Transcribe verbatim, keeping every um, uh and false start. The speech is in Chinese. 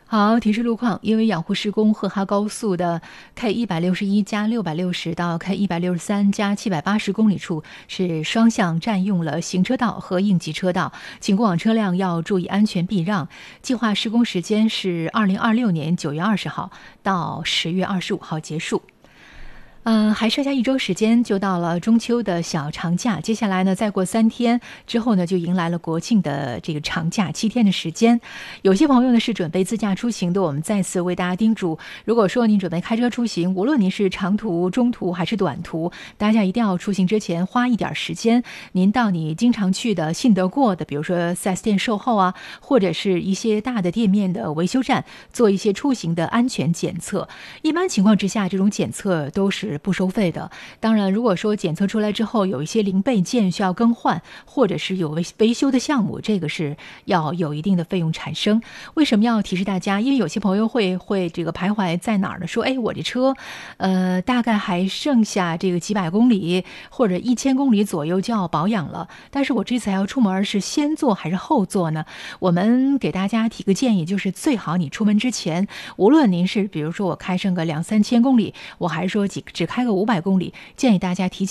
好，提示路况，因为养护施工，鹤哈高速的 K 一百六十一加六百六十到 K 一百六十三加七百八十公里处是双向占用了行车道和应急车道，请过往车辆要注意安全避让。计划施工时间是二零二六年九月二十号到十月二十五号结束。嗯，还剩下一周时间就到了中秋的小长假，接下来呢，再过三天之后呢，就迎来了国庆的这个长假，七天的时间。有些朋友呢是准备自驾出行的，我们再次为大家叮嘱，如果说您准备开车出行，无论您是长途、中途还是短途，大家一定要出行之前花一点时间，您到你经常去的、信得过的，比如说 四 S 店售后啊，或者是一些大的店面的维修站，做一些出行的安全检测。一般情况之下，这种检测都是不收费的。当然，如果说检测出来之后有一些零备件需要更换，或者是有维维修的项目，这个是要有一定的费用产生。为什么要提示大家？因为有些朋友会会这个徘徊在哪儿呢？说，哎，我这车，呃，大概还剩下这个几百公里或者一千公里左右就要保养了，但是我这次还要出门，是先做还是后做呢？我们给大家提个建议，就是最好你出门之前，无论您是比如说我开上个两三千公里，我还是说几只开个五百公里，建议大家提前